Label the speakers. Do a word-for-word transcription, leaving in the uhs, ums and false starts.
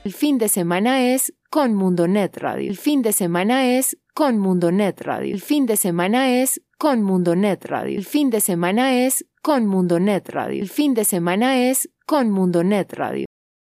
Speaker 1: El fin de semana es con Mundonet Radio. El fin de semana es con Mundonet Radio. El fin de semana es con Mundonet Radio. El fin de semana es con Mundonet Radio. El fin de semana es con Mundonet Radio.